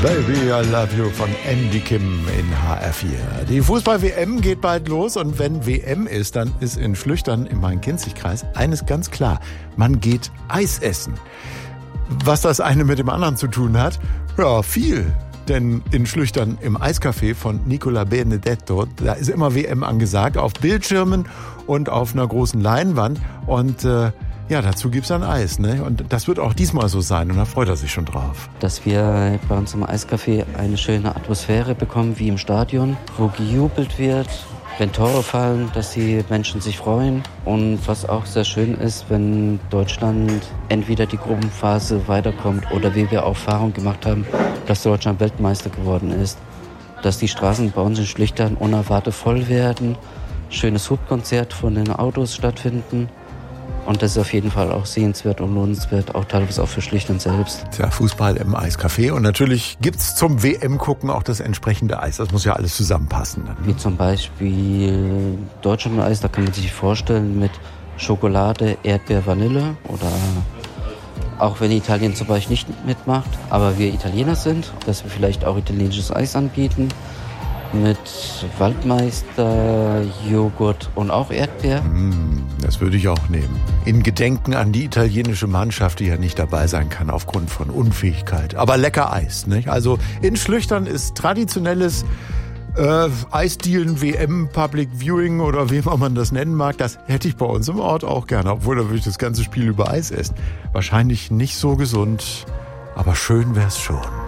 Baby, I love you von Andy Kim in HR4. Die Fußball-WM geht bald los und wenn WM ist, dann ist in Schlüchtern im Main-Kinzig-Kreis eines ganz klar. Man geht Eis essen. Was das eine mit dem anderen zu tun hat? Ja, viel. Denn in Schlüchtern im Eiscafé von Nicola Benedetto, da ist immer WM angesagt, auf Bildschirmen und auf einer großen Leinwand. Und ja, dazu gibt's dann Eis, ne? Und das wird auch diesmal so sein und da freut er sich schon drauf. Dass wir bei uns im Eiscafé eine schöne Atmosphäre bekommen, wie im Stadion, wo gejubelt wird, wenn Tore fallen, dass die Menschen sich freuen. Und was auch sehr schön ist, wenn Deutschland entweder die Gruppenphase weiterkommt oder wie wir auch Erfahrung gemacht haben, dass Deutschland Weltmeister geworden ist, dass die Straßen bei uns in Schlüchtern unerwartet voll werden, schönes Hubkonzert von den Autos stattfinden. Und das ist auf jeden Fall auch sehenswert und lohnenswert, auch teilweise auch für Schlüchtern selbst. Tja, Fußball im Eiscafé und natürlich gibt's zum WM-Gucken auch das entsprechende Eis. Das muss ja alles zusammenpassen. Dann. Wie zum Beispiel Deutschland-Eis, da kann man sich vorstellen mit Schokolade, Erdbeer, Vanille oder auch wenn Italien zum Beispiel nicht mitmacht, aber wir Italiener sind, dass wir vielleicht auch italienisches Eis anbieten. Mit Waldmeister, Joghurt und auch Erdbeer. Das würde ich auch nehmen. In Gedenken an die italienische Mannschaft, die ja nicht dabei sein kann aufgrund von Unfähigkeit. Aber lecker Eis, nicht? Also in Schlüchtern ist traditionelles Eisdielen, WM, Public Viewing oder wie immer man das nennen mag. Das hätte ich bei uns im Ort auch gerne, obwohl da würde ich das ganze Spiel über Eis essen. Wahrscheinlich nicht so gesund, aber schön wär's schon.